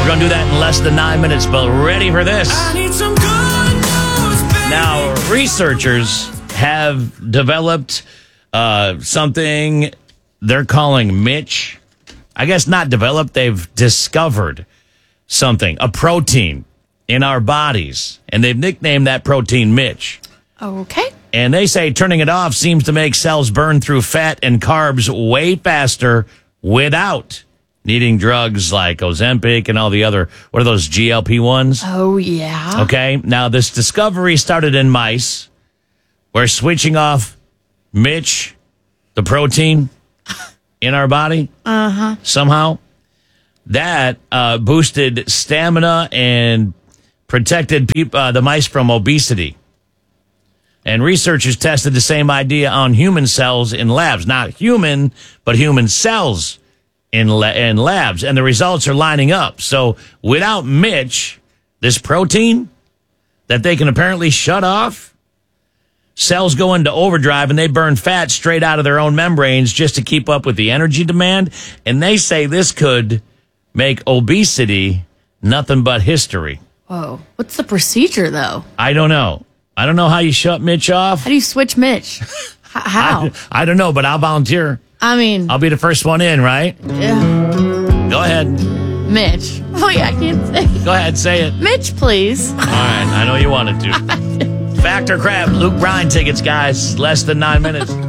going to do that in less than 9 minutes, but ready for this. I need some good news, baby. Now, researchers have developed something they're calling Mitch. I guess not developed, they've discovered something, a protein in our bodies, and they've nicknamed that protein Mitch. Okay. And they say turning it off seems to make cells burn through fat and carbs way faster without needing drugs like Ozempic and all the other, what are those, GLP-1s? Oh, yeah. Okay. Now, this discovery started in mice, where switching off Mitch, the protein in our body, somehow, that boosted stamina and protected the mice from obesity. And researchers tested the same idea on human cells in labs. Not human, but human cells in labs. And the results are lining up. So without Mitch, this protein that they can apparently shut off, cells go into overdrive and they burn fat straight out of their own membranes just to keep up with the energy demand. And they say this could make obesity nothing but history. Whoa. What's the procedure, though? I don't know. I don't know how you shut Mitch off. How do you switch Mitch? How? I don't know, but I'll volunteer. I mean, I'll be the first one in, right? yeah. Go ahead. Mitch. Oh, yeah, I can't say. Go ahead, say it. Mitch, please. All right, I know you wanted to. Fact or crap, Luke Bryan tickets, guys. Less than 9 minutes.